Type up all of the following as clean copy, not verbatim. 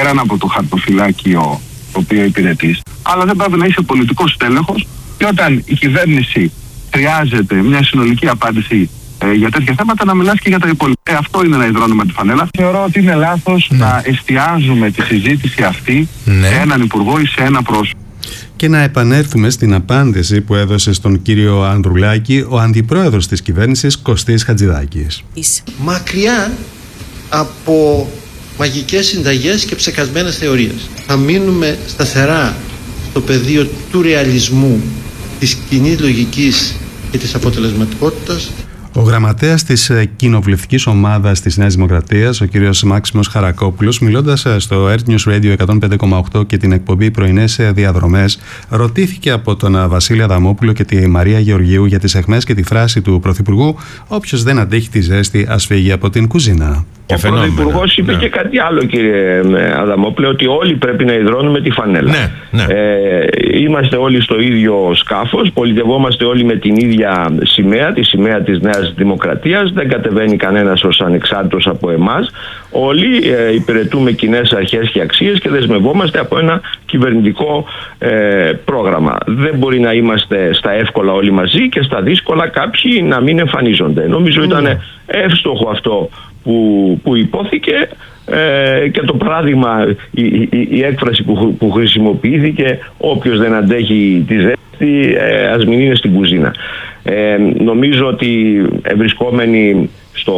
πέραν από το χαρτοφυλάκιο το οποίο υπηρετείς, αλλά δεν πρέπει να είσαι πολιτικός τέλεχος και όταν η κυβέρνηση χρειάζεται μια συνολική απάντηση για τέτοια θέματα να μιλάς και για τα υπόλοιπα. Αυτό είναι να υδρώνουμε τη φανέλα. Θεωρώ ότι είναι λάθος να εστιάζουμε τη συζήτηση αυτή σε έναν υπουργό ή σε ένα πρόσωπο. Και να επανέλθουμε στην απάντηση που έδωσε στον κύριο Ανδρουλάκη ο αντιπρόεδρος της κυβέρνησης Κωστής Χατζηδάκης. Μακριά από μαγικές συνταγές και ψεκασμένες θεωρίες. Θα μείνουμε σταθερά στο πεδίο του ρεαλισμού, της κοινής λογικής και της αποτελεσματικότητας. Ο γραμματέας της κοινοβουλευτικής ομάδας της Νέας Δημοκρατίας, ο κύριος Μάξιμος Χαρακόπουλος, μιλώντας στο Earth News Radio 105,8 και την εκπομπή Πρωινές Διαδρομές, ρωτήθηκε από τον Βασίλη Αδαμόπουλο και τη Μαρία Γεωργίου για τις αιχμές και τη φράση του Πρωθυπουργού «Όποιος δεν αντέχει τη ζέστη, ας φύγει από την κουζίνα». Ο Πρωθυπουργός είπε και κάτι άλλο, κύριε Αδαμόπουλε, ότι όλοι πρέπει να υδρώνουμε τη φανέλα. Είμαστε όλοι στο ίδιο σκάφος, πολιτευόμαστε όλοι με την ίδια σημαία, τη σημαία της Νέας Δημοκρατίας, δεν κατεβαίνει κανένας ως ανεξάρτητος από εμάς. Όλοι υπηρετούμε κοινές αρχές και αξίες και δεσμευόμαστε από ένα κυβερνητικό πρόγραμμα. Δεν μπορεί να είμαστε στα εύκολα όλοι μαζί και στα δύσκολα κάποιοι να μην εμφανίζονται. Νομίζω ήταν εύστοχο αυτό που υπόθηκε και το παράδειγμα, η έκφραση που χρησιμοποιήθηκε, όποιος δεν αντέχει τη ζέστη ας μην είναι στην κουζίνα. Νομίζω ότι βρισκόμενοι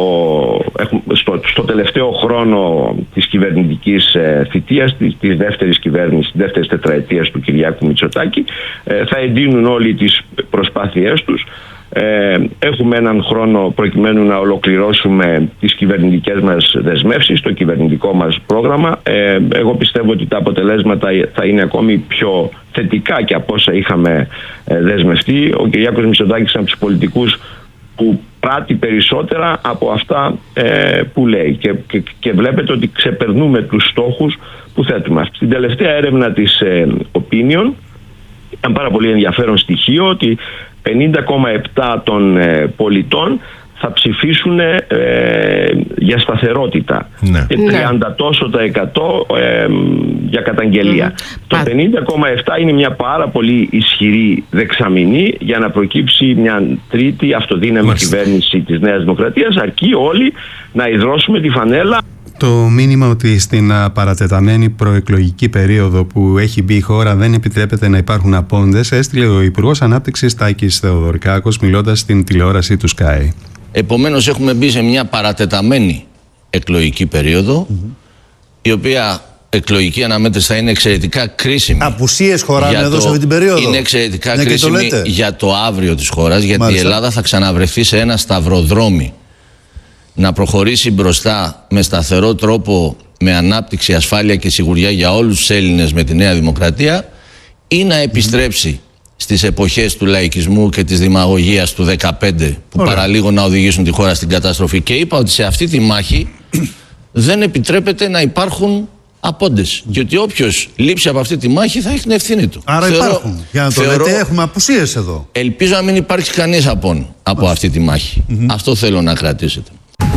στο τελευταίο χρόνο της κυβερνητικής θητείας, της δεύτερης κυβέρνησης, της δεύτερης τετραετίας του Κυριάκου Μητσοτάκη, θα εντείνουν όλοι τις προσπάθειές τους. Έχουμε έναν χρόνο προκειμένου να ολοκληρώσουμε τις κυβερνητικές μας δεσμεύσεις, το κυβερνητικό μας πρόγραμμα. Εγώ πιστεύω ότι τα αποτελέσματα θα είναι ακόμη πιο θετικά και από όσα είχαμε δεσμευτεί. Ο Κυριάκος Μητσοτάκης είναι από τους πολιτικούς που πράττει περισσότερα από αυτά που λέει και βλέπετε ότι ξεπερνούμε τους στόχους που θέτουμε. Στην τελευταία έρευνα της Opinion ήταν πάρα πολύ ενδιαφέρον στοιχείο ότι 50,7% των πολιτών θα ψηφίσουν για σταθερότητα και 30% για καταγγελία. Το 50,7% είναι μια πάρα πολύ ισχυρή δεξαμηνή για να προκύψει μια τρίτη αυτοδύναμη κυβέρνηση της Νέας Δημοκρατίας, αρκεί όλοι να υδρώσουμε τη φανέλα. Το μήνυμα ότι στην παρατεταμένη προεκλογική περίοδο που έχει μπει η χώρα δεν επιτρέπεται να υπάρχουν απόντες έστειλε ο Υπουργός Ανάπτυξης Τάκης Θεοδωρικάκος μιλώντας στην τηλεόραση του Sky. Επομένως έχουμε μπει σε μια παρατεταμένη εκλογική περίοδο, η οποία εκλογική αναμέτρηση θα είναι εξαιρετικά κρίσιμη. Απουσίες χωράνε εδώ σε αυτή την περίοδο. Είναι εξαιρετικά κρίσιμη για το αύριο της χώρας, γιατί η Ελλάδα θα ξαναβρεθεί σε ένα σταυροδρόμι. Να προχωρήσει μπροστά με σταθερό τρόπο, με ανάπτυξη, ασφάλεια και σιγουριά για όλους τους Έλληνες με τη Νέα Δημοκρατία, ή να επιστρέψει στις εποχές του λαϊκισμού και της δημαγωγίας του 2015 που παραλίγο να οδηγήσουν τη χώρα στην καταστροφή. Και είπα ότι σε αυτή τη μάχη δεν επιτρέπεται να υπάρχουν απόντες και ότι όποιος λείψει από αυτή τη μάχη θα έχει την ευθύνη του. Άρα υπάρχουν. Για να το λέτε, έχουμε απουσίες εδώ. Ελπίζω να μην υπάρξει κανείς απόν από αυτή τη μάχη. Αυτό θέλω να κρατήσετε.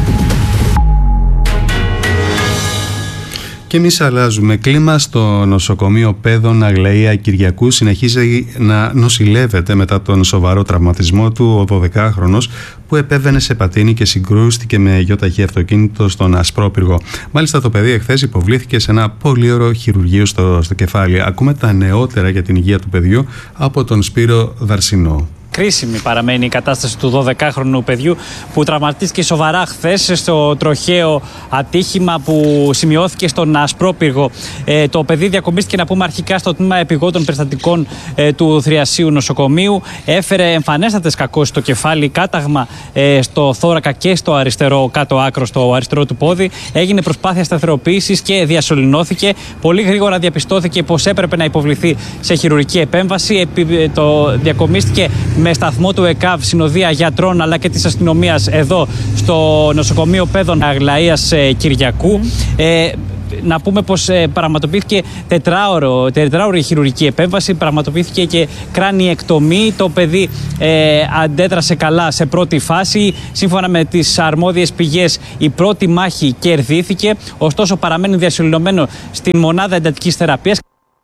Και εμείς αλλάζουμε κλίμα. Στο νοσοκομείο Πέδων Αγλαία Κυριακού συνεχίζει να νοσηλεύεται μετά τον σοβαρό τραυματισμό του ο 12χρονος που επέβαινε σε πατίνι και συγκρούστηκε με γιοταχή αυτοκίνητο στον Ασπρόπυργο. Μάλιστα το παιδί εχθές υποβλήθηκε σε ένα πολύωρο χειρουργείο στο κεφάλι. Ακούμε τα νεότερα για την υγεία του παιδιού από τον Σπύρο Δαρσινό. Κρίσιμη παραμένει η κατάσταση του 12χρονου παιδιού που τραυματίστηκε σοβαρά χθες στο τροχαίο ατύχημα που σημειώθηκε στον Ασπρόπυργο. Το παιδί διακομίστηκε, να πούμε, αρχικά στο τμήμα επιγόντων περιστατικών του Θριασίου νοσοκομείου. Έφερε εμφανέστατες κακώσεις στο κεφάλι, κάταγμα στο θώρακα και στο αριστερό κάτω άκρο, στο αριστερό του πόδι. Έγινε προσπάθεια σταθεροποίησης και διασωληνώθηκε. Πολύ γρήγορα διαπιστώθηκε πως έπρεπε να υποβληθεί σε χειρουργική επέμβαση. Το διακομίστηκε με σταθμό του ΕΚΑΒ, συνοδεία γιατρών αλλά και της αστυνομίας εδώ στο νοσοκομείο Πέδων Αγλαΐας Κυριακού. Να πούμε πως πραγματοποιήθηκε τετράωρη χειρουργική επέμβαση, πραγματοποιήθηκε και κράνιεκτομή. Το παιδί αντέδρασε καλά σε πρώτη φάση. Σύμφωνα με τις αρμόδιες πηγές, η πρώτη μάχη κερδίθηκε, ωστόσο παραμένει διασωληνωμένο στη μονάδα εντατικής θεραπείας.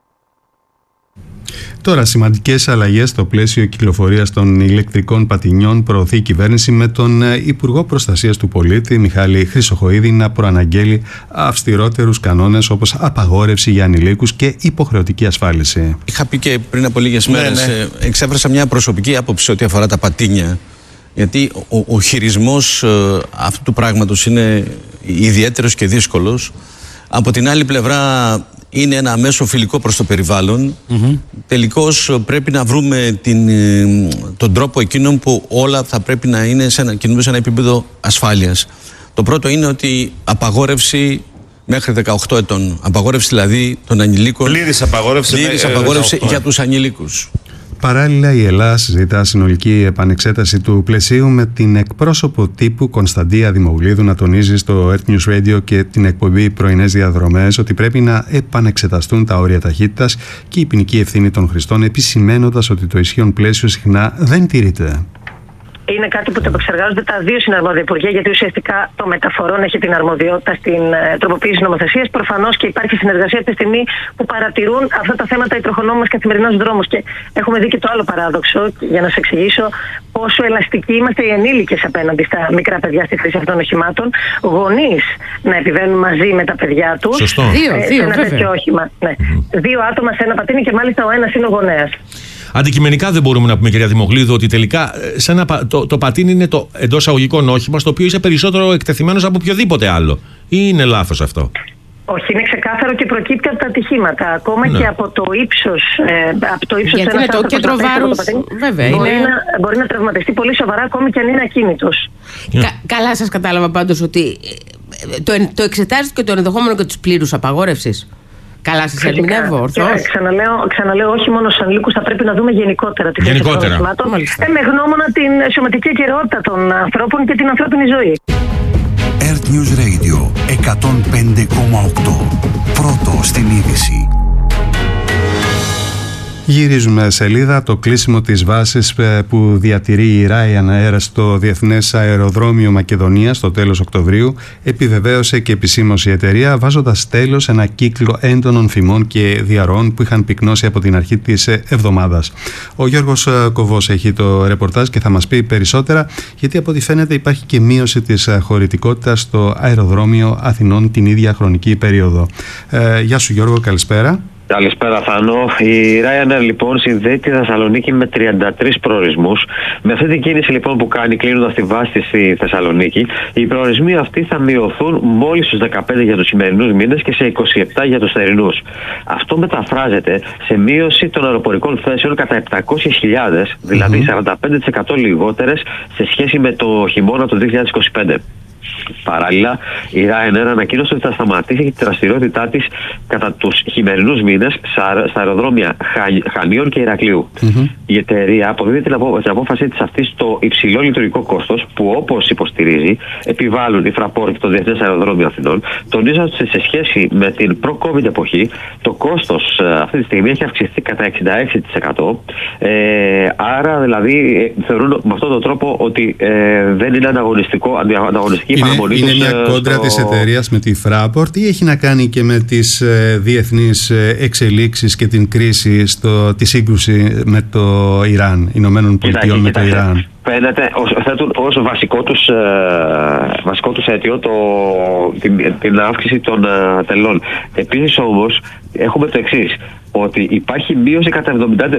Τώρα, σημαντικές αλλαγές στο πλαίσιο κυκλοφορίας των ηλεκτρικών πατινιών προωθεί η κυβέρνηση, με τον Υπουργό Προστασίας του Πολίτη, Μιχάλη Χρυσοχοΐδη, να προαναγγέλει αυστηρότερους κανόνες, όπως απαγόρευση για ανηλίκους και υποχρεωτική ασφάλιση. Είχα πει και πριν από λίγες μέρες, εξέφρασα μια προσωπική άποψη ό,τι αφορά τα πατίνια. Γιατί ο χειρισμός αυτού του πράγματος είναι ιδιαίτερος και δύσκολος. Από την άλλη πλευρά, είναι ένα μέσο φιλικό προς το περιβάλλον. Τελικώς πρέπει να βρούμε τον τρόπο εκείνον που όλα θα πρέπει να είναι κινούνται σε ένα επίπεδο ασφάλειας. Το πρώτο είναι ότι απαγόρευση μέχρι 18 ετών. Απαγόρευση δηλαδή των ανηλίκων. Πλήρης απαγόρευση για τους ανηλίκους. Παράλληλα, η Ελλάδα συζητά συνολική επανεξέταση του πλαισίου, με την εκπρόσωπο τύπου Κωνσταντία Δημογλίδου να τονίζει στο Earth News Radio και την εκπομπή Πρωινές Διαδρομές ότι πρέπει να επανεξεταστούν τα όρια ταχύτητας και η ποινική ευθύνη των χρηστών, επισημαίνοντας ότι το ισχύον πλαίσιο συχνά δεν τηρείται. Είναι κάτι που το επεξεργάζονται τα δύο συναρμόδια υπουργεία, γιατί ουσιαστικά το μεταφορών έχει την αρμοδιότητα στην τροποποίηση νομοθεσίας. Προφανώς και υπάρχει συνεργασία από τη στιγμή που παρατηρούν αυτά τα θέματα οι τροχονόμοι μας καθημερινά στους δρόμους. Και έχουμε δει και το άλλο παράδοξο, για να σας εξηγήσω πόσο ελαστικοί είμαστε οι ενήλικες απέναντι στα μικρά παιδιά στη χρήση αυτών των οχημάτων. Γονείς να επιβαίνουν μαζί με τα παιδιά τους σε ένα τέτοιο όχημα. Ναι. Δύο άτομα σε ένα πατίνι και μάλιστα ο ένας είναι ο γονέας. Αντικειμενικά δεν μπορούμε να πούμε, κυρία Δημογλίδου, ότι τελικά το πατίνι είναι το εντός αγωγικών όχημα στο οποίο είσαι περισσότερο εκτεθειμένος από οποιοδήποτε άλλο. Ή είναι λάθος αυτό? Όχι, είναι ξεκάθαρο και προκύπτει από τα ατυχήματα. Ακόμα και από το ύψος του ένας κέντρο βάρους, βέβαια. Μπορεί να τραυματιστεί πολύ σοβαρά, ακόμη και αν είναι ακίνητος. Καλά σας κατάλαβα πάντως ότι το εξετάζεται και το ενδεχόμενο και της πλήρους απαγόρευσης. Καλά σας ερμηνεύω, ορθώς? Ξαναλέω, όχι μόνο στους ανηλίκους, θα πρέπει να δούμε γενικότερα τη χρήση των οχημάτων, με γνώμονα την σωματική ακεραιότητα των ανθρώπων και την ανθρώπινη ζωή. Earth News Radio 105,8. Πρώτο στην είδηση. Γυρίζουμε σελίδα. Το κλείσιμο της βάσης που διατηρεί η Ryanair στο Διεθνές Αεροδρόμιο Μακεδονίας στο τέλος Οκτωβρίου επιβεβαίωσε και επισήμως η εταιρεία, βάζοντας τέλος ένα κύκλο έντονων φημών και διαρροών που είχαν πυκνώσει από την αρχή της εβδομάδας. Ο Γιώργος Κοβός έχει το ρεπορτάζ και θα μας πει περισσότερα, γιατί από ό,τι φαίνεται υπάρχει και μείωση της χωρητικότητας στο αεροδρόμιο Αθηνών την ίδια χρονική περίοδο. Γεια σου Γιώργο, καλησπέρα. Καλησπέρα Θάνο. Η Ryanair λοιπόν συνδέει τη Θεσσαλονίκη με 33 προορισμούς. Με αυτή την κίνηση λοιπόν που κάνει, κλείνοντας τη βάση στη Θεσσαλονίκη, οι προορισμοί αυτοί θα μειωθούν μόλις στους 15 για τους σημερινούς μήνες και σε 27 για τους θερινούς. Αυτό μεταφράζεται σε μείωση των αεροπορικών θέσεων κατά 700.000, δηλαδή 45% λιγότερες σε σχέση με το χειμώνα του 2025. Παράλληλα, η Ryanair ανακοίνωσε ότι θα σταματήσει τη δραστηριότητά της κατά τους χειμερινούς μήνες στα αεροδρόμια Χανίων και Ηρακλείου. Η εταιρεία αποδίδει την απόφασή της αυτή στο υψηλό λειτουργικό κόστος που, όπως υποστηρίζει, επιβάλλουν η Fraport και το Διεθνές Αεροδρόμιο Αθηνών, τονίζοντας ότι σε σχέση με την προ-COVID εποχή το κόστος αυτή τη στιγμή έχει αυξηθεί κατά 66%. Άρα, δηλαδή, θεωρούν με αυτόν τον τρόπο ότι δεν είναι ανταγωνιστική παραμονή. Είναι μια κόντρα της εταιρείας με τη Fraport ή έχει να κάνει και με τις διεθνείς εξελίξεις και την κρίση τη σύγκρουση με το Ιράν, Ηνωμένων Πολιτειών με το Ιράν? Φαίνεται θέτουν ως βασικό τους αίτιο την αύξηση των τελών. Επίσης όμως έχουμε το εξής, ότι υπάρχει μείωση κατά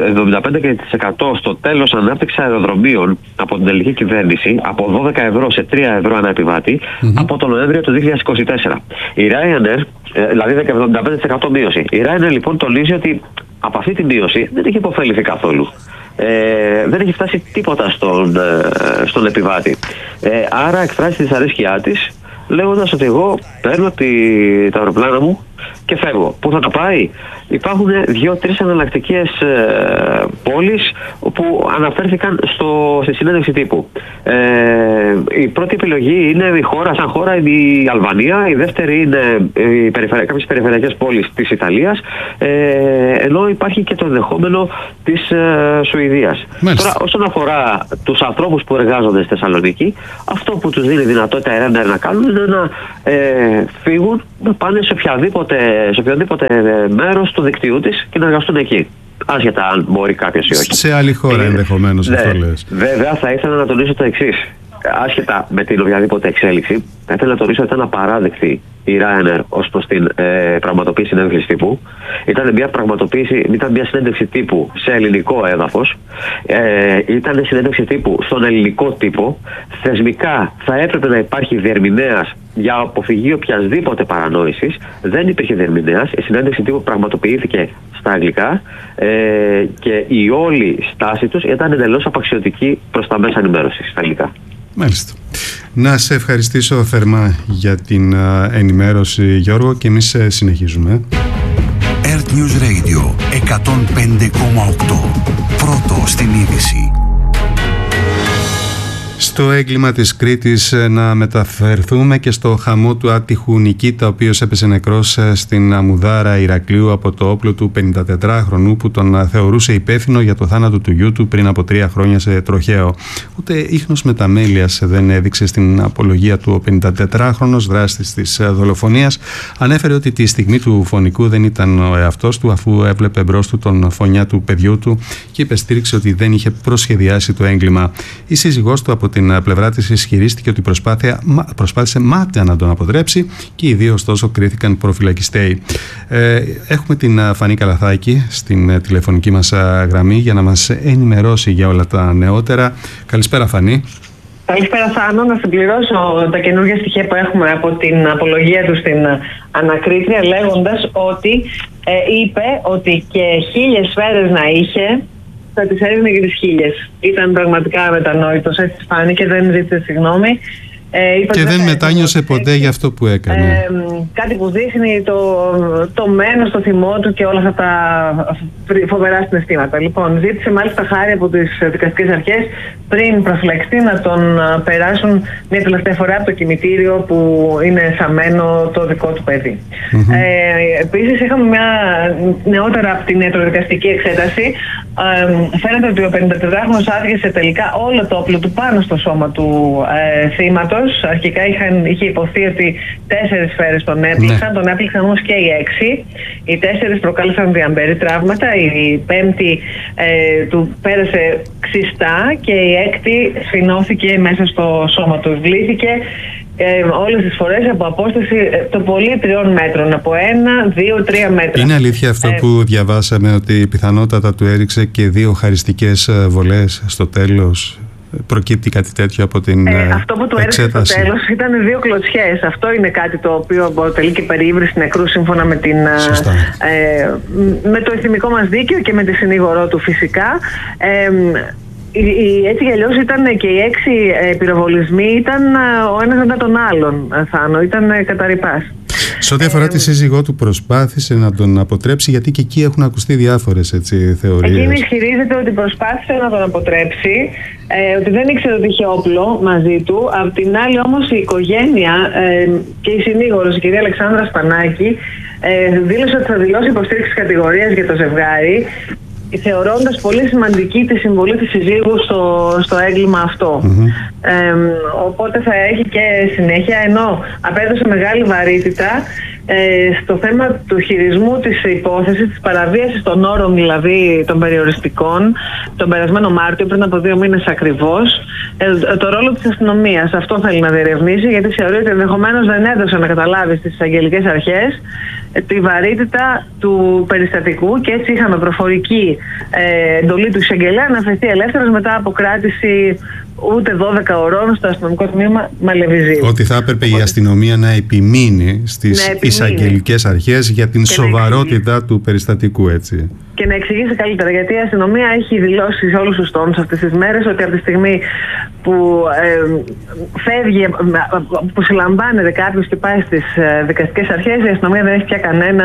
75% στο τέλος ανάπτυξης αεροδρομίων από την ελληνική κυβέρνηση, από 12 ευρώ σε 3 ευρώ ανά επιβάτη, από τον Νοέμβριο του 2024. Η Ryanair, δηλαδή 75% μείωση. Η Ryanair λοιπόν τονίζει ότι από αυτή τη μείωση δεν έχει υποφέληθει καθόλου. Δεν έχει φτάσει τίποτα στον επιβάτη. Άρα εκφράζει τη δυσαρέσκειά της, λέγοντας ότι εγώ παίρνω τα αεροπλάνα μου και φεύγω. Πού θα το πάει? Υπάρχουν 2-3 εναλλακτικές πόλεις που αναφέρθηκαν στη συνέντευξη τύπου. Η πρώτη επιλογή είναι η χώρα, σαν χώρα είναι η Αλβανία, η δεύτερη είναι κάποιες περιφερειακές πόλεις της Ιταλίας, ενώ υπάρχει και το ενδεχόμενο της Σουηδίας. Τώρα, όσον αφορά τους ανθρώπους που εργάζονται στη Θεσσαλονίκη, αυτό που τους δίνει δυνατότητα η Ryanair να κάνουν είναι να φύγουν, να πάνε σε οποιοδήποτε μέρος του δικτύου της και να εργαστούν εκεί. Άσχετα αν μπορεί κάποιος ή όχι. Σε άλλη χώρα ενδεχομένως, αυτό λες. Βέβαια, θα ήθελα να τονίσω το εξής. Άσχετα με την οποιαδήποτε εξέλιξη, θα ήθελα να τονίσω ότι ήταν απαράδεκτη η Ryanair ως προς την πραγματοποίηση συνέντευξης τύπου. Ήταν μια συνέντευξη τύπου σε ελληνικό έδαφος. Ήταν συνέντευξη τύπου στον ελληνικό τύπο. Θεσμικά θα έπρεπε να υπάρχει διερμηνέας για αποφυγή οποιασδήποτε παρανόησης. Δεν υπήρχε διερμηνέας. Η συνέντευξη τύπου πραγματοποιήθηκε στα αγγλικά και η όλη στάση τους ήταν εντελώς απαξιωτική προς τα μέσα ενημέρωσης στα αγγλικά. Μάλιστα. Να σε ευχαριστήσω θερμά για την ενημέρωση, Γιώργο, και εμείς συνεχίζουμε. Earth News Radio 105,8. Πρώτο στην είδηση. Στο έγκλημα της Κρήτης να μεταφερθούμε και στο χαμό του άτυχου Νικήτα, ο οποίος έπεσε νεκρός στην Αμμουδάρα Ηρακλείου από το όπλο του 54χρονου που τον θεωρούσε υπεύθυνο για το θάνατο του γιού του πριν από 3 χρόνια σε τροχαίο. Ούτε ίχνος μεταμέλειας δεν έδειξε στην απολογία του. Ο 54χρονος δράστης της δολοφονίας ανέφερε ότι τη στιγμή του φωνικού δεν ήταν ο εαυτός του, αφού έβλεπε μπρος του τον φωνιά του παιδιού του, και υπεστήριξε ότι δεν είχε προσχεδιάσει το έγκλημα. Η σύζυγός του από την πλευρά της ισχυρίστηκε ότι προσπάθησε μάταια να τον αποτρέψει και οι δύο ωστόσο κρίθηκαν προφυλακιστέοι. Έχουμε την Φανή Καλαθάκη στην τηλεφωνική μας γραμμή για να μας ενημερώσει για όλα τα νεότερα. Καλησπέρα, Φανή. Καλησπέρα, Θάνο. Να συμπληρώσω τα καινούργια στοιχεία που έχουμε από την απολογία του στην ανακρίτρια, λέγοντας ότι είπε ότι και 1000 σφαίρες να είχε, θα τις έδινε και τις 1000. Ήταν πραγματικά μετανόητος, έτσι φάνηκε, δεν ζήτησε συγγνώμη. Και δεν μετάνιωσε ποτέ για αυτό που έκανε. Κάτι που δείχνει το μένος, το θυμό του και όλα αυτά τα φοβερά συναισθήματα. Λοιπόν, ζήτησε μάλιστα χάρη από τις δικαστικές αρχές πριν προφυλακιστεί να τον περάσουν μια τελευταία φορά από το κημητήριο που είναι θαμμένο το δικό του παιδί. Επίσης είχαμε μια νεότερα από την ιατροδικαστική εξέταση. Φαίνεται ότι ο 54χρονος άδειασε τελικά όλο το όπλο του πάνω στο σώμα του θύματος. Αρχικά είχε υποθεί ότι 4 σφαίρες τον έπληξαν όμως και οι 6. Οι 4 προκάλεσαν διαμπέρι τραύματα, η 5η του πέρασε ξιστά και η 6η σφινώθηκε μέσα στο σώμα του. Βλήθηκε όλες τις φορές από απόσταση το πολύ 3 μέτρων, από 1, 2, 3 μέτρα. Είναι αλήθεια αυτό που διαβάσαμε, ότι πιθανότατα του έριξε και 2 χαριστικές βολές στο τέλος? Προκύπτει κάτι τέτοιο από την αυτό που του έριξε στο τέλος ήταν 2 κλωτσιές. Αυτό είναι κάτι το οποίο αποτελεί και περιύβριση νεκρού σύμφωνα με, με το εθνικό μας δίκαιο και με τη συνήγορό του φυσικά. Έτσι κι αλλιώς ήταν και οι 6 πυροβολισμοί, ήταν ο ένας μετά τον άλλον, Θάνο, ήταν καταρρυπάς. Σε ό,τι αφορά τη σύζυγό του, προσπάθησε να τον αποτρέψει, γιατί και εκεί έχουν ακουστεί διάφορες θεωρίες. Εκείνη ισχυρίζεται ότι προσπάθησε να τον αποτρέψει, ότι δεν ήξερε ότι είχε όπλο μαζί του. Απ' την άλλη όμως η οικογένεια και η συνήγορος, η κυρία Αλεξάνδρα Σπανάκη, δήλωσε ότι θα δηλώσει υποστήριξη κατηγορίας για το ζευγάρι, θεωρώντας πολύ σημαντική τη συμβολή της συζύγου στο έγκλημα αυτό. Οπότε θα έχει και συνέχεια, ενώ απέδωσε μεγάλη βαρύτητα στο θέμα του χειρισμού της υπόθεσης, της παραβίασης των όρων δηλαδή των περιοριστικών, τον περασμένο Μάρτιο, πριν από 2 μήνες ακριβώς, το ρόλο της αστυνομίας. Αυτό θέλει να διερευνήσει, γιατί θεωρεί ότι ενδεχομένως δεν έδωσε να καταλάβει στις εισαγγελικές αρχές τη βαρύτητα του περιστατικού, και έτσι είχαμε προφορική εντολή του εισαγγελέα να αφαιθεί ελεύθερος μετά από κράτηση ούτε 12 ωρών στο αστυνομικό τμήμα Μαλεβιζίου. Ότι θα έπρεπε η αστυνομία να επιμείνει στις εισαγγελικές αρχές για την σοβαρότητα του περιστατικού, έτσι. Και να εξηγήσει καλύτερα, γιατί η αστυνομία έχει δηλώσει σε όλους τους τόνους αυτές τις μέρες ότι από τη στιγμή που φεύγει, που συλλαμβάνεται κάποιος και πάει στις δικαστικές αρχές, η αστυνομία δεν έχει πια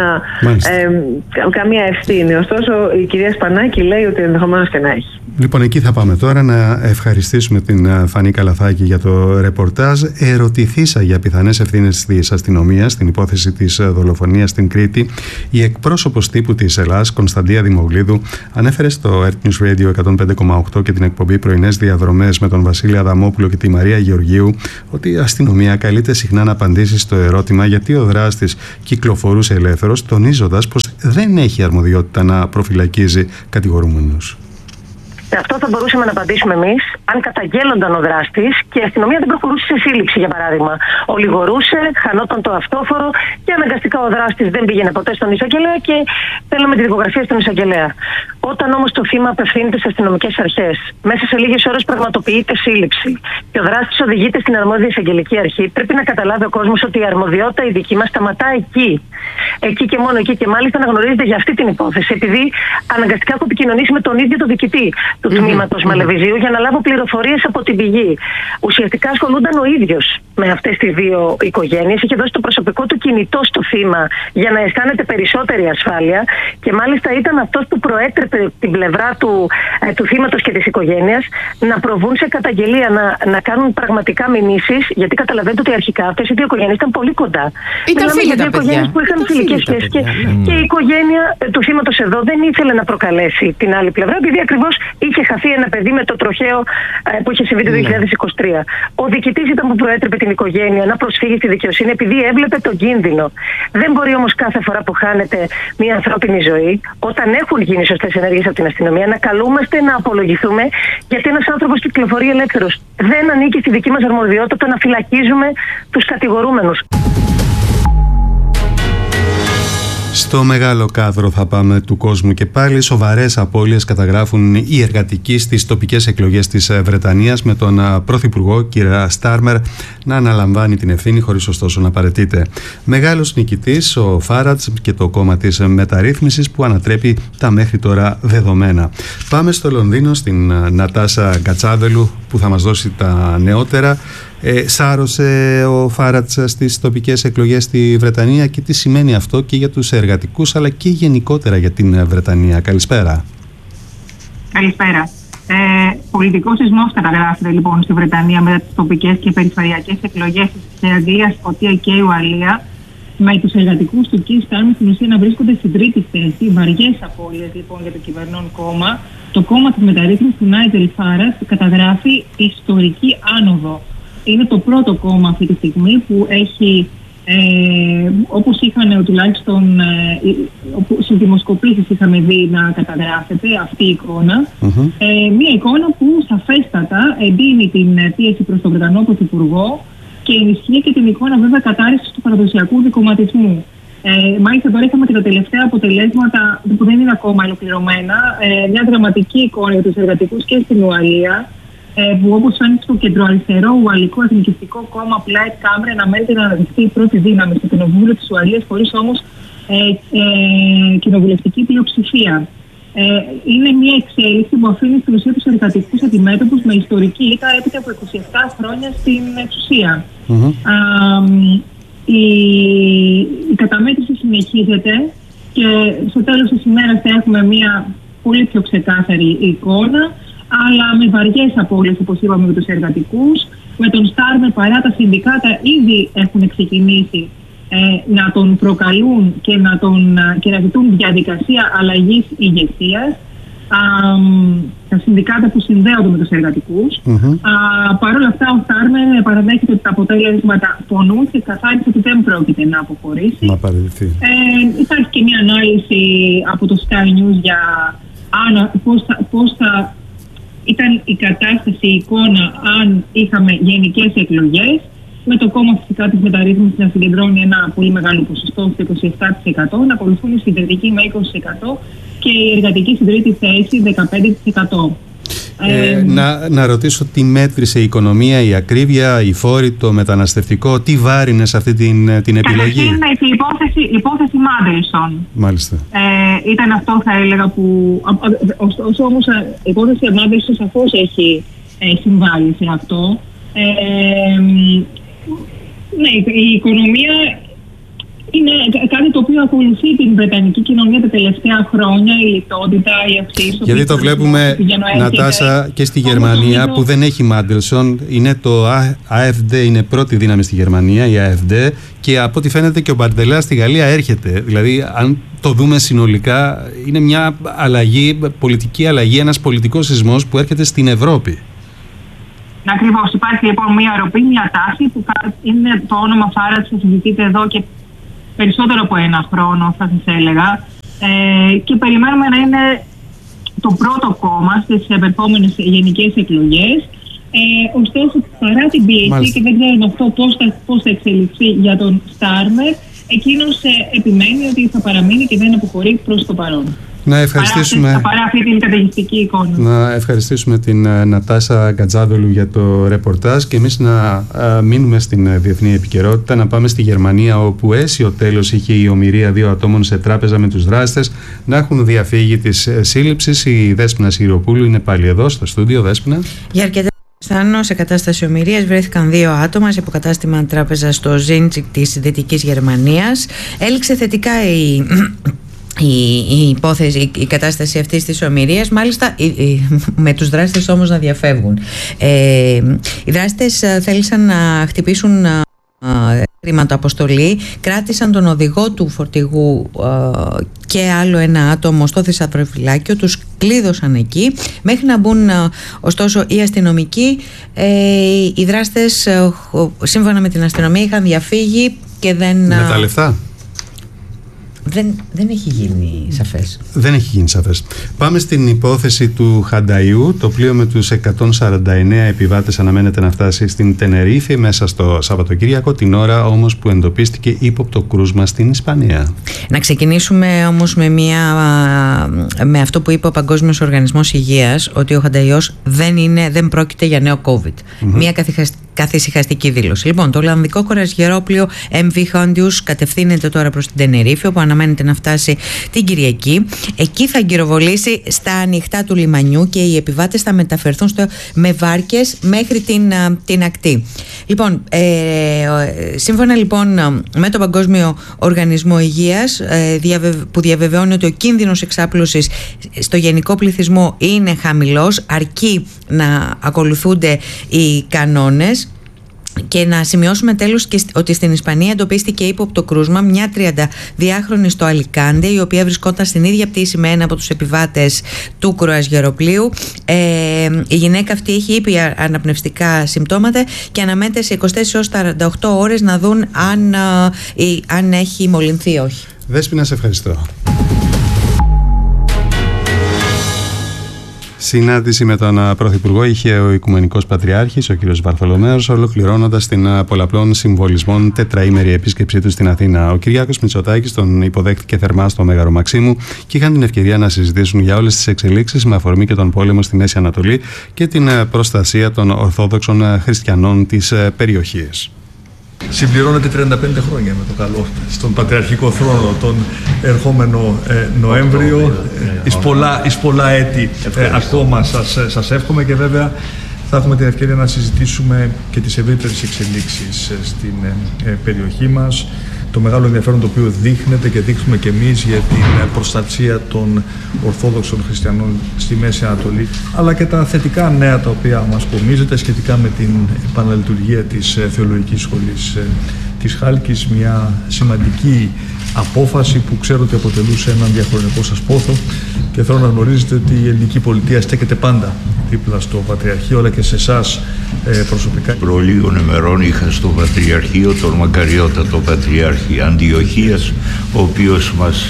καμία ευθύνη. Ωστόσο, η κυρία Σπανάκη λέει ότι ενδεχομένως και να έχει. Λοιπόν, εκεί θα πάμε τώρα. Να ευχαριστήσουμε την Φανή Καλαθάκη για το ρεπορτάζ. Ερωτηθήσα για πιθανές ευθύνες της αστυνομίας στην υπόθεση της δολοφονίας στην Κρήτη. Η εκπρόσωπος τύπου της Ελλάς, Κωνσταντία Δημογλίδου, ανέφερε στο Earth News Radio 105,8 και την εκπομπή Πρωινές Διαδρομές με τον Βασίλη Αδαμόπουλο και τη Μαρία Γεωργίου ότι η αστυνομία καλείται συχνά να απαντήσει στο ερώτημα γιατί ο δράστης κυκλοφορούσε ελεύθερος, τονίζοντας πως δεν έχει αρμοδιότητα να προφυλακίζει κατηγορούμενους. Σε αυτό θα μπορούσαμε να απαντήσουμε εμείς, αν καταγγέλλονταν ο δράστης και η αστυνομία δεν προχωρούσε σε σύλληψη, για παράδειγμα. Ολιγορούσε, χανόταν το αυτόφορο και αναγκαστικά ο δράστης δεν πήγαινε ποτέ στον εισαγγελέα και θέλαμε τη δικογραφία στον εισαγγελέα. Όταν όμως το θύμα απευθύνεται στις αστυνομικές αρχές, μέσα σε λίγες ώρες πραγματοποιείται σύλληψη και ο δράστης οδηγείται στην αρμόδια εισαγγελική αρχή, πρέπει να καταλάβει ο κόσμος ότι η αρμοδιότητα η δική μας σταματά εκεί. Εκεί και μόνο εκεί, και μάλιστα να γνωρίζετε για αυτή την υπόθεση, επειδή αναγκαστικά έχω επικοινωνήσει με τον ίδιο τον διοικητή του τμήματος Μαλεβιζίου για να λάβω πληροφορίες από την πηγή. Ουσιαστικά ασχολούνταν ο ίδιος με αυτές τις δύο οικογένειες, είχε δώσει το προσωπικό του κινητό στο θύμα για να αισθάνεται περισσότερη ασφάλεια και μάλιστα ήταν αυτός που προέτρεπε την πλευρά του θύματος και της οικογένειας να προβούν σε καταγγελία, να κάνουν πραγματικά μηνύσεις, γιατί καταλαβαίνετε ότι αρχικά αυτές οι δύο οικογένειες ήταν πολύ κοντά. Μιλάμε για δύο οικογένειες που είχαν φιλικές σχέσεις και η οικογένεια του θύματος εδώ δεν ήθελε να προκαλέσει την άλλη πλευρά, επειδή ακριβώς είχε χαθεί ένα παιδί με το τροχαίο που είχε συμβεί το 2023. Ο διοικητής ήταν που προέτρεπε την οικογένεια να προσφύγει στη δικαιοσύνη επειδή έβλεπε τον κίνδυνο. Δεν μπορεί όμως κάθε φορά που χάνεται μια ανθρώπινη ζωή, όταν έχουν γίνει σωστές ενέργειες από την αστυνομία, να καλούμαστε να απολογηθούμε γιατί ένας άνθρωπος κυκλοφορεί ελεύθερος. Δεν ανήκει στη δική μας αρμοδιότητα να φυλακίζουμε τους κατηγορούμενους. Στο μεγάλο κάδρο θα πάμε του κόσμου και πάλι. Σοβαρές απώλειες καταγράφουν οι εργατικοί στις τοπικές εκλογές της Βρετανίας, με τον Πρωθυπουργό κ. Στάρμερ να αναλαμβάνει την ευθύνη χωρίς ωστόσο να παραιτείται. Μεγάλος νικητής ο Φάρατς και το κόμμα της μεταρρύθμισης που ανατρέπει τα μέχρι τώρα δεδομένα. Πάμε στο Λονδίνο στην Νατάσα Γκατσάβελου που θα μας δώσει τα νεότερα. Σάρωσε ο Φάρατς στις τοπικές εκλογές στη Βρετανία και τι σημαίνει αυτό και για τους εργατικούς αλλά και γενικότερα για την Βρετανία. Καλησπέρα. Καλησπέρα. Πολιτικός σεισμός καταγράφεται λοιπόν στη Βρετανία μετά τις τοπικές και περιφερειακές εκλογές σε Αγγλία, Σκωτία και Ουαλία, με τους εργατικούς του Keir Starmer στην ουσία να βρίσκονται στην τρίτη θέση. Βαριές απώλειες λοιπόν για το κυβερνών κόμμα. Το κόμμα της μεταρρύθμισης του Νάιτζελ Φάραντζ καταγράφει ιστορική άνοδο. Είναι το πρώτο κόμμα αυτή τη στιγμή που έχει, όπως είχαν τουλάχιστον στις δημοσκοπήσεις είχαμε δει να καταγράφεται αυτή η εικόνα, μια εικόνα που σαφέστατα εντείνει την πίεση προς τον Βρετανό Πρωθυπουργό και ενισχύει και την εικόνα βέβαια κατάρρευσης του παραδοσιακού δικομματισμού. Μάλιστα τώρα είχαμε και τα τελευταία αποτελέσματα που δεν είναι ακόμα ολοκληρωμένα, μια δραματική εικόνα για τους εργατικούς και στην Ουαλία, που όπως φαίνεται στο κεντροαριστερό Ουαλικό Εθνικιστικό Κόμμα Plaid Cymru αναμένεται να αναδειχθεί η πρώτη δύναμη στο κοινοβούλιο της Ουαλίας, χωρίς όμως κοινοβουλευτική πλειοψηφία. Είναι μια εξέλιξη που αφήνει στην ουσία τους εργατικούς αντιμέτωπους με ιστορική ήττα έπειτα από 27 χρόνια στην εξουσία. Η καταμέτρηση συνεχίζεται και στο τέλος της ημέρας θα έχουμε μια πολύ πιο ξεκάθαρη εικόνα, αλλά με βαριές απώλειες, όπως είπαμε, με τους εργατικούς. Με τον Στάρμερ, παρά τα συνδικάτα ήδη έχουν ξεκινήσει να τον προκαλούν και να ζητούν διαδικασία αλλαγής ηγεσίας. Τα συνδικάτα που συνδέονται με τους εργατικούς. Παρ' όλα αυτά, ο Στάρμερ παραδέχεται ότι τα αποτέλεσματα πονούν και καθάρισε ότι δεν πρόκειται να αποχωρήσει. Υπάρχει και μια ανάλυση από το Sky News για πώς θα ήταν η κατάσταση, η εικόνα αν είχαμε γενικές εκλογές, με το κόμμα φυσικά της μεταρρύθμισης να συγκεντρώνει ένα πολύ μεγάλο ποσοστό στο 27%, να ακολουθούν οι συντηρητικοί με 20% και η εργατική στην τρίτη θέση 15%. Να ρωτήσω τι μέτρησε η οικονομία, η ακρίβεια, η φόρη, το μεταναστευτικό, τι βάρινε σε αυτή την επιλογή? Καταρχήν η υπόθεση Μάντελσον. Μάλιστα. Ήταν αυτό, θα έλεγα, που. Ωστόσο όμως η υπόθεση Μάντελσον σαφώς έχει συμβάλει σε αυτό. Ναι, η οικονομία είναι κάτι το οποίο ακολουθεί την βρετανική κοινωνία τα τελευταία χρόνια, η λιτότητα, η αυξήση. Γιατί το βλέπουμε, Νατάσα, και στη Γερμανία που δεν έχει Μάντελσον, είναι το AfD, είναι πρώτη δύναμη στη Γερμανία, η AfD, και από ό,τι φαίνεται και ο Μπαρντελά στη Γαλλία έρχεται. Δηλαδή, αν το δούμε συνολικά, είναι μια αλλαγή, πολιτική αλλαγή, ένας πολιτικός σεισμός που έρχεται στην Ευρώπη. Ακριβώς. Υπάρχει λοιπόν μια ροπή, μια τάση που είναι το όνομα Φάραντς που συζητείται εδώ και περισσότερο από ένα χρόνο, θα σας έλεγα. Και περιμένουμε να είναι το πρώτο κόμμα στις επερχόμενες γενικές εκλογές. Ωστόσο, παρά την πίεση, και δεν ξέρουμε αυτό πώς θα εξελιχθεί για τον Στάρμερ, εκείνος επιμένει ότι θα παραμείνει και δεν αποχωρεί προς το παρόν. Να ευχαριστήσουμε, παρά αυτή την καταιγιστική εικόνα. Να ευχαριστήσουμε την Νατάσα Γκατζάδολου για το ρεπορτάζ και εμείς να μείνουμε στην διεθνή επικαιρότητα, να πάμε στη Γερμανία, όπου αίσιο τέλος είχε η ομηρία 2 ατόμων σε τράπεζα με τους δράστες να έχουν διαφύγει της σύλληψης. Η Δέσποινα Σιροπούλου είναι πάλι εδώ στο στούντιο. Δέσποινα. Για αρκετά σε κατάσταση ομηρίας βρέθηκαν 2 άτομα σε υποκατάστημα τράπεζα στο Ζίντσικ της Δυτικής Γερμανίας. Έληξε θετικά η υπόθεση, η κατάσταση αυτής της ομηρίας, μάλιστα με τους δράστες όμως να διαφεύγουν. Οι δράστες θέλησαν να χτυπήσουν χρηματοαποστολή, κράτησαν τον οδηγό του φορτηγού και άλλο ένα άτομο στο θησαυροφυλάκιο, τους κλείδωσαν εκεί μέχρι να μπουν ωστόσο οι αστυνομικοί. Οι δράστες σύμφωνα με την αστυνομία είχαν διαφύγει και δεν... Με τα λεφτά. Δεν έχει γίνει σαφές. Δεν έχει γίνει σαφές. Πάμε στην υπόθεση του Χανταϊού. Το πλοίο με τους 149 επιβάτες αναμένεται να φτάσει στην Τενερίφη μέσα στο Σαββατοκύριακο, την ώρα όμως που εντοπίστηκε ύποπτο κρούσμα στην Ισπανία. Να ξεκινήσουμε όμως με αυτό που είπε ο Παγκόσμιος Οργανισμός Υγείας, ότι ο Χανταϊός δεν πρόκειται για νέο COVID. Μια καθησυχαστική δήλωση. Λοιπόν, το Ολλανδικό κορασγερόπλοιο MV Hondius κατευθύνεται τώρα προς την Τενερίφη, όπου αναμένεται να φτάσει την Κυριακή. Εκεί θα εγκυροβολήσει στα ανοιχτά του λιμανιού και οι επιβάτες θα μεταφερθούν με βάρκες μέχρι την ακτή. Λοιπόν, σύμφωνα λοιπόν με τον Παγκόσμιο Οργανισμό Υγείας, που διαβεβαιώνει ότι ο κίνδυνος εξάπλωσης στο γενικό πληθυσμό είναι χαμηλός, αρκεί να ακολουθούνται οι κανόνες. Και να σημειώσουμε τέλος και ότι στην Ισπανία εντοπίστηκε ύποπτο κρούσμα μια 32χρονη στο Αλικάντε, η οποία βρισκόταν στην ίδια πτήση με ένα από τους επιβάτες του κρουαζιεροπλοίου. Η γυναίκα αυτή έχει ήπια αναπνευστικά συμπτώματα και αναμένεται σε 24 έως 48 ώρες να δουν αν έχει μολυνθεί ή όχι. Δέσποινα, σε ευχαριστώ. Συνάντηση με τον Πρωθυπουργό είχε ο Οικουμενικός Πατριάρχης, ο κ. Βαρθολομέος, ολοκληρώνοντας την πολλαπλών συμβολισμών τετραήμερη επίσκεψή του στην Αθήνα. Ο Κυριάκος Μητσοτάκης τον υποδέχτηκε θερμά στο Μέγαρο Μαξίμου και είχαν την ευκαιρία να συζητήσουν για όλες τις εξελίξεις με αφορμή και τον πόλεμο στη Μέση Ανατολή και την προστασία των Ορθόδοξων Χριστιανών της περιοχής. Συμπληρώνεται 35 χρόνια με το καλό στον Πατριαρχικό Θρόνο τον ερχόμενο Νοέμβριο. Εις πολλά έτη ακόμα σας εύχομαι, και βέβαια θα έχουμε την ευκαιρία να συζητήσουμε και τις ευρύτερες εξελίξεις στην περιοχή μας, το μεγάλο ενδιαφέρον το οποίο δείχνεται και δείχνουμε και εμείς για την προστασία των Ορθόδοξων Χριστιανών στη Μέση Ανατολή, αλλά και τα θετικά νέα τα οποία μας πομίζεται σχετικά με την επαναλειτουργία της Θεολογικής Σχολής της Χάλκης, μια σημαντική απόφαση που ξέρω ότι αποτελούσε έναν διαχρονικό σας πόθο, και θέλω να γνωρίζετε ότι η ελληνική πολιτεία στέκεται πάντα δίπλα στο Πατριαρχείο, αλλά και σε εσάς προσωπικά. Προ λίγων ημερών είχα στο Πατριαρχείο τον μακαριότατο Πατριάρχη Αντιοχίας, ο οποίος μας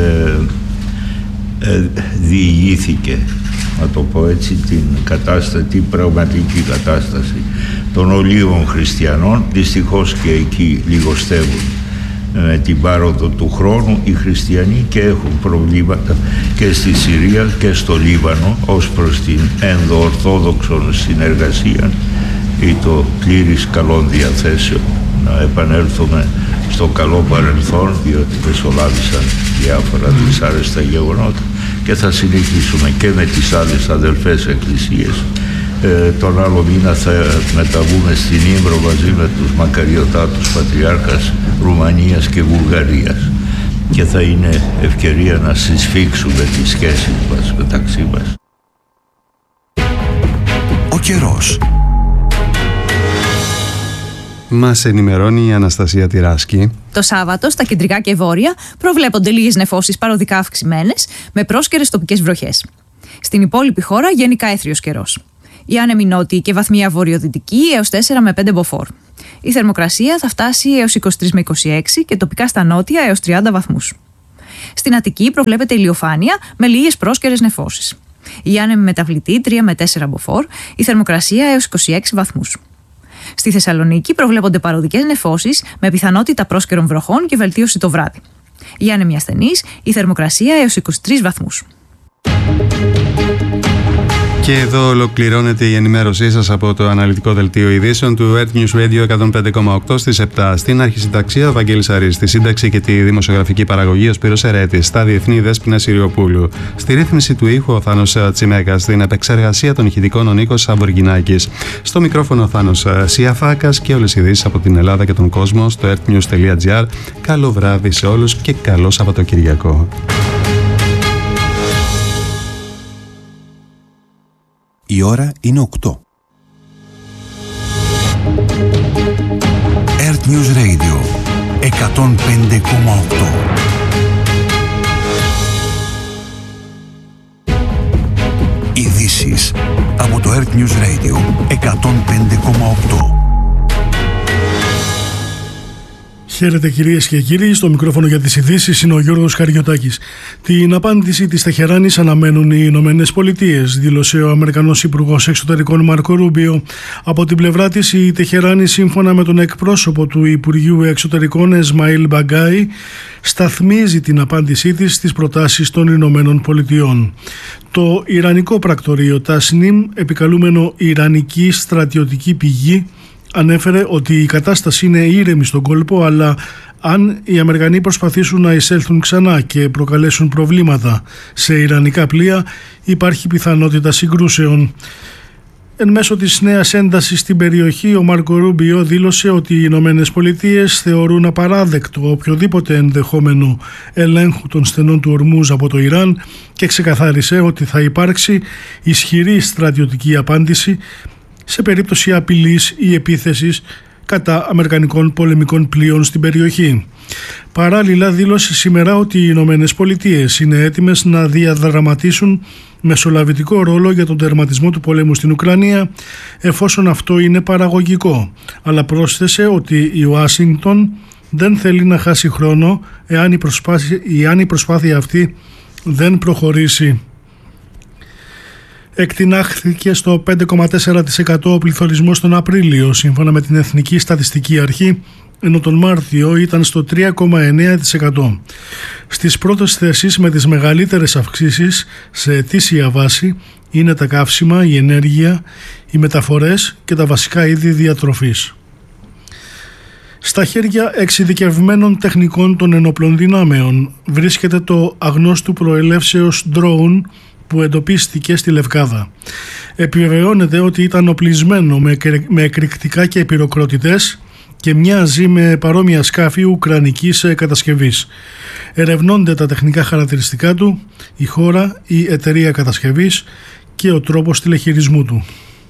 διηγήθηκε, να το πω έτσι, την πραγματική κατάσταση των ολίγων χριστιανών. Δυστυχώς και εκεί λιγοστεύουν με την πάροδο του χρόνου οι χριστιανοί και έχουν προβλήματα και στη Συρία και στο Λίβανο ως προς την ενδοορθόδοξο συνεργασία ή το πλήρης καλών διαθέσεων να επανέλθουμε στο καλό παρελθόν, διότι μεσολάβησαν διάφορα δυσάρεστα γεγονότα και θα συνεχίσουμε και με τις άλλες αδελφές εκκλησίες. Τον άλλο μήνα θα μεταβούμε στην Ύμβρο μαζί με τους μακαριωτάτους πατριάρχας Ρουμανίας και Βουλγαρίας και θα είναι ευκαιρία να συσφίξουμε τις σχέσεις μας μεταξύ μας. Ο καιρός. Μας ενημερώνει η Αναστασία Τυράσκη. Το Σάββατο στα κεντρικά και βόρεια προβλέπονται λίγες νεφώσεις παροδικά αυξημένες με πρόσκαιρες τοπικές βροχές. Στην υπόλοιπη χώρα γενικά έθριος καιρός. Οι άνεμοι νότιοι και βαθμία βορειοδυτική έως 4 με 5 μποφόρ. Η θερμοκρασία θα φτάσει έως 23 με 26 και τοπικά στα νότια έως 30 βαθμούς. Στην Αττική προβλέπεται ηλιοφάνεια με λίγες πρόσκαιρες νεφώσεις. Οι άνεμοι μεταβλητή 3 με 4 μποφόρ, η θερμοκρασία έως 26 βαθμούς. Στη Θεσσαλονίκη προβλέπονται παροδικές νεφώσεις με πιθανότητα πρόσκαιρων βροχών και βελτίωση το βράδυ. Οι άνεμοι ασθενείς, η θερμοκρασία έως 23 βαθμούς. Και εδώ ολοκληρώνεται η ενημέρωσή σας από το αναλυτικό δελτίο ειδήσεων του Earth News Radio 105,8 στις 7. Στην αρχισυνταξία ο Βαγγέλης Αρής, στη σύνταξη και τη δημοσιογραφική παραγωγή ο Σπύρος Ερέτης, στα διεθνή Δέσποινα Συριοπούλου, στη ρύθμιση του ήχου ο Θάνος Τσιμέκας, στην επεξεργασία των ηχητικών ο Νίκος Σαμποργινάκης, στο μικρόφωνο ο Θάνος Σιαφάκας και όλες οι ειδήσεις από την Ελλάδα και τον κόσμο στο earthnews.gr. Καλό βράδυ σε όλους και καλό Σαββατοκυριακό. Η ώρα είναι 8. Earth News Radio 105,8. Ειδήσεις από το Earth News Radio 105,8. Χαίρετε κυρίες και κύριοι, στο μικρόφωνο για τις ειδήσεις είναι ο Γιώργος Καριωτάκης. Την απάντηση της Τεχεράνης αναμένουν οι Ηνωμένες Πολιτείες, δήλωσε ο Αμερικανός Υπουργός Εξωτερικών Μάρκο Ρούμπιο. Από την πλευρά της, η Τεχεράνη, σύμφωνα με τον εκπρόσωπο του Υπουργείου Εξωτερικών Εσμαήλ Μπαγκάι, σταθμίζει την απάντησή της στις προτάσεις των Ηνωμένων Πολιτειών. Το Ιρανικό πρακτορείο Τασνίμ, επικαλούμενο Ιρανική στρατιωτική πηγή, ανέφερε ότι η κατάσταση είναι ήρεμη στον κόλπο, αλλά αν οι Αμερικανοί προσπαθήσουν να εισέλθουν ξανά και προκαλέσουν προβλήματα σε ιρανικά πλοία, υπάρχει πιθανότητα συγκρούσεων. Εν μέσω της νέας έντασης στην περιοχή, ο Μάρκο Ρούμπιο δήλωσε ότι οι Ηνωμένες Πολιτείες θεωρούν απαράδεκτο οποιοδήποτε ενδεχόμενο ελέγχου των στενών του Ορμούζ από το Ιράν και ξεκαθάρισε ότι θα υπάρξει ισχυρή στρατιωτική απάντηση σε περίπτωση απειλής ή επίθεσης κατά αμερικανικών πολεμικών πλοίων στην περιοχή. Παράλληλα, δήλωσε σήμερα ότι οι Ηνωμένες Πολιτείες είναι έτοιμες να διαδραματίσουν μεσολαβητικό ρόλο για τον τερματισμό του πολέμου στην Ουκρανία, εφόσον αυτό είναι παραγωγικό. Αλλά πρόσθεσε ότι η Ουάσιγκτον δεν θέλει να χάσει χρόνο εάν η προσπάθεια αυτή δεν προχωρήσει. Εκτινάχθηκε στο 5,4% ο πληθωρισμός τον Απρίλιο, σύμφωνα με την Εθνική Στατιστική Αρχή, ενώ τον Μάρτιο ήταν στο 3,9%. Στις πρώτες θέσεις με τις μεγαλύτερες αυξήσεις σε ετήσια βάση είναι τα καύσιμα, η ενέργεια, οι μεταφορές και τα βασικά είδη διατροφής. Στα χέρια εξειδικευμένων τεχνικών των ενόπλων δυνάμεων βρίσκεται το αγνώστου προελεύσεως drone που εντοπίστηκε στη Λευκάδα. Επιβεβαιώνεται ότι ήταν οπλισμένο με εκρηκτικά και πυροκροτητές και μοιάζει με παρόμοια σκάφη ουκρανικής κατασκευής. Ερευνώνται τα τεχνικά χαρακτηριστικά του, η χώρα, η εταιρεία κατασκευής και ο τρόπος τηλεχειρισμού του.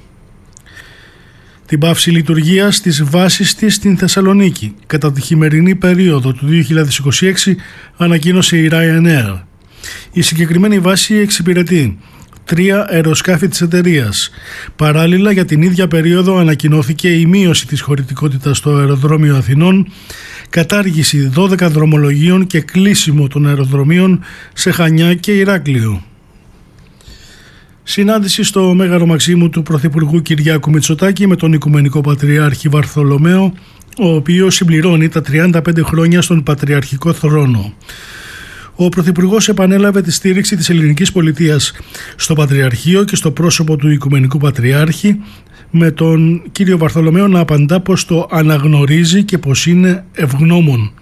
Την πάυση λειτουργίας της βάσης της στην Θεσσαλονίκη κατά τη χειμερινή περίοδο του 2026 ανακοίνωσε η Ryanair. Η συγκεκριμένη βάση εξυπηρετεί 3 αεροσκάφη της εταιρείας. Παράλληλα, για την ίδια περίοδο ανακοινώθηκε η μείωση της χωρητικότητας στο αεροδρόμιο Αθηνών, κατάργηση 12 δρομολογίων και κλείσιμο των αεροδρομίων σε Χανιά και Ηράκλειο. Συνάντηση στο Μέγαρο Μαξίμου του Πρωθυπουργού Κυριάκου Μητσοτάκη με τον Οικουμενικό Πατριάρχη Βαρθολομαίο ο οποίος συμπληρώνει τα 35 χρόνια στον πατριαρχικό θρόνο. Ο Πρωθυπουργός επανέλαβε τη στήριξη της ελληνικής πολιτείας στο Πατριαρχείο και στο πρόσωπο του Οικουμενικού Πατριάρχη, με τον κύριο Βαρθολομαίο να απαντά πως το αναγνωρίζει και πως είναι ευγνώμων.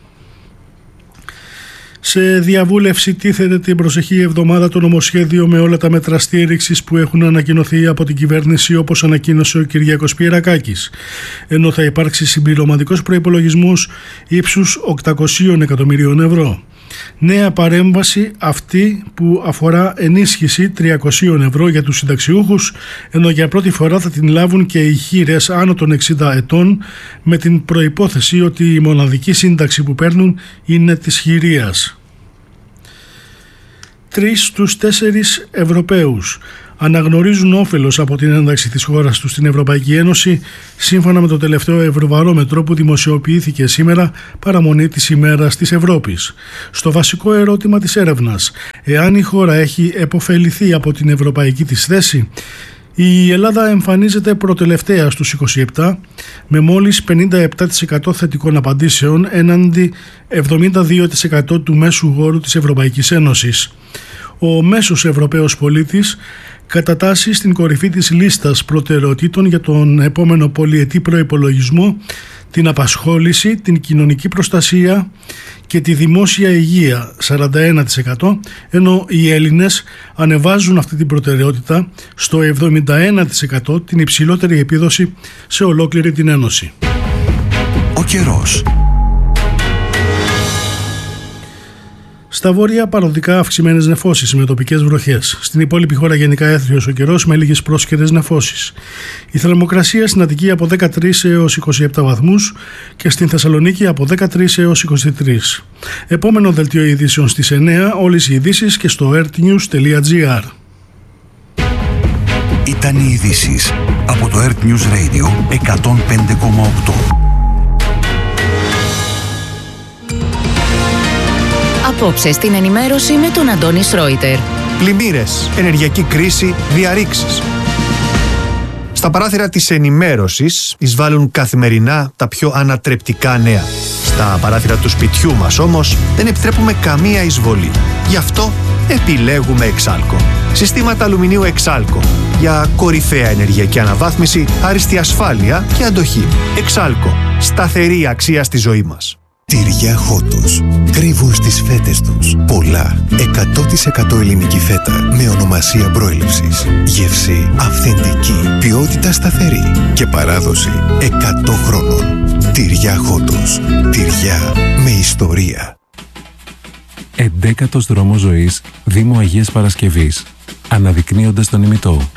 Σε διαβούλευση τίθεται την προσεχή εβδομάδα το νομοσχέδιο με όλα τα μέτρα στήριξης που έχουν ανακοινωθεί από την κυβέρνηση, όπως ανακοίνωσε ο Κυριάκος Πιερακάκης, ενώ θα υπάρξει συμπληρωματικός προϋπολογισμός ύψους 800 εκατομμυρίων ευρώ. Νέα παρέμβαση αυτή που αφορά ενίσχυση 300 ευρώ για τους συνταξιούχους, ενώ για πρώτη φορά θα την λάβουν και οι χήρες άνω των 60 ετών, με την προϋπόθεση ότι η μοναδική σύνταξη που παίρνουν είναι της χειρίας. 3 στους 4 Ευρωπαίους αναγνωρίζουν όφελος από την ένταξη της χώρας τους στην Ευρωπαϊκή Ένωση, σύμφωνα με το τελευταίο Ευρωβαρόμετρο που δημοσιοποιήθηκε σήμερα, παραμονή της ημέρας της Ευρώπης. Στο βασικό ερώτημα της έρευνας, εάν η χώρα έχει επωφεληθεί από την ευρωπαϊκή της θέση, η Ελλάδα εμφανίζεται προτελευταία στους 27, με μόλις 57% θετικών απαντήσεων έναντι 72% του μέσου όρου της Ευρωπαϊκής Ένωσης. Ο μέσος Ευρωπαίος πολίτης κατατάσσει στην κορυφή της λίστας προτεραιοτήτων για τον επόμενο πολυετή προϋπολογισμό την απασχόληση, την κοινωνική προστασία και τη δημόσια υγεία 41%, ενώ οι Έλληνες ανεβάζουν αυτή την προτεραιότητα στο 71%, την υψηλότερη επίδοση σε ολόκληρη την Ένωση. Ο καιρός. Στα βόρεια παροδικά αυξημένες νεφώσεις με τοπικές βροχές. Στην υπόλοιπη χώρα γενικά έθριος ο καιρός με λίγες πρόσκαιρες νεφώσεις. Η θερμοκρασία στην Αττική από 13 έως 27 βαθμούς και στην Θεσσαλονίκη από 13 έως 23. Επόμενο δελτίο ειδήσεων στις 9, όλες οι ειδήσεις και στο earthnews.gr. Ήταν οι ειδήσεις από το Earth News Radio 105,8. Απόψε στην ενημέρωση με τον Αντώνη Σρόιτερ. Πλημμύρες, ενεργειακή κρίση, διαρρήξεις. Στα παράθυρα της ενημέρωσης εισβάλλουν καθημερινά τα πιο ανατρεπτικά νέα. Στα παράθυρα του σπιτιού μας όμως δεν επιτρέπουμε καμία εισβολή. Γι' αυτό επιλέγουμε Εξάλκο. Συστήματα αλουμινίου Εξάλκο για κορυφαία ενεργειακή αναβάθμιση, άριστη ασφάλεια και αντοχή. Εξάλκο. Σταθερή αξία στη ζωή μας. Τυριά Χότος. Κρύβουν στις φέτες τους πολλά 100% ελληνική φέτα με ονομασία προέλευσης. Γεύση αυθεντική, ποιότητα σταθερή και παράδοση 100 χρόνων. Τυριά Χότος. Τυριά με ιστορία. 11ος δρόμος ζωής, Δήμου Αγίας Παρασκευής. Αναδεικνύοντας τον ημιτό.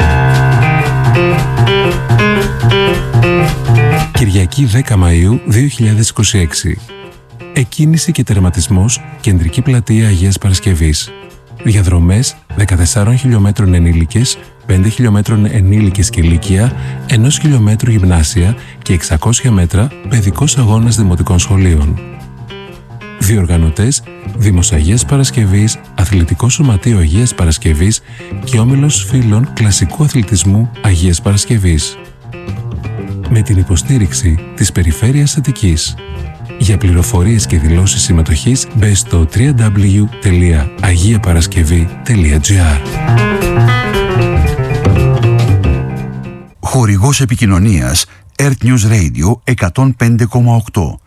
Κυριακή 10 Μαΐου 2026. Εκκίνηση και τερματισμός, Κεντρική Πλατεία Αγίας Παρασκευής. Διαδρομές 14 χιλιόμετρων ενήλικες, 5 χιλιόμετρων ενήλικες και λύκεια, 1 χιλιόμετρο γυμνάσια και 600 μέτρα παιδικός αγώνας δημοτικών σχολείων. Διοργανωτές, Δήμος Αγίας Παρασκευής, Αθλητικό Σωματείο Αγίας Παρασκευής και Όμιλος Φίλων Κλασικού Αθλητισμού Αγίας Παρασκευής. Με την υποστήριξη της Περιφέρειας Αττικής. Για πληροφορίες και δηλώσεις συμμετοχής μπες στο www.agiaparaskevi.gr. Χορηγός επικοινωνίας Earth News Radio 105,8.